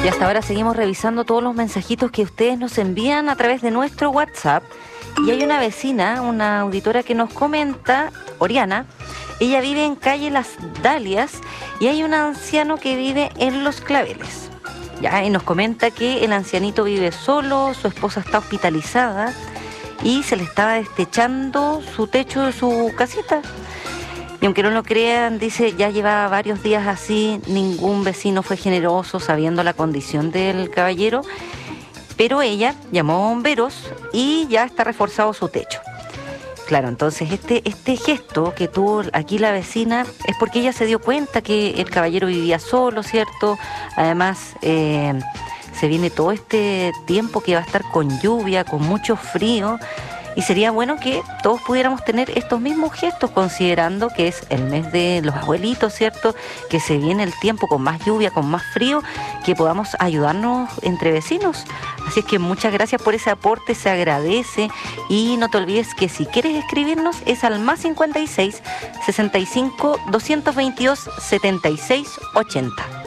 Y hasta ahora seguimos revisando todos los mensajitos que ustedes nos envían a través de nuestro WhatsApp. Y hay una vecina, una auditora que nos comenta, Oriana, ella vive en calle Las Dalias y hay un anciano que vive en Los Claveles. Ya, y nos comenta que el ancianito vive solo, su esposa está hospitalizada y se le estaba destechando su techo de su casita. Y aunque no lo crean, dice, ya llevaba varios días así, ningún vecino fue generoso sabiendo la condición del caballero, pero ella llamó a bomberos y ya está reforzado su techo. Claro, entonces este gesto que tuvo aquí la vecina es porque ella se dio cuenta que el caballero vivía solo, ¿cierto? Además, se viene todo este tiempo que va a estar con lluvia, con mucho frío, y sería bueno que todos pudiéramos tener estos mismos gestos, considerando que es el mes de los abuelitos, ¿cierto? Que se viene el tiempo con más lluvia, con más frío, que podamos ayudarnos entre vecinos. Así es que muchas gracias por ese aporte, se agradece, y no te olvides que si quieres escribirnos es al +56 65 222 76 80.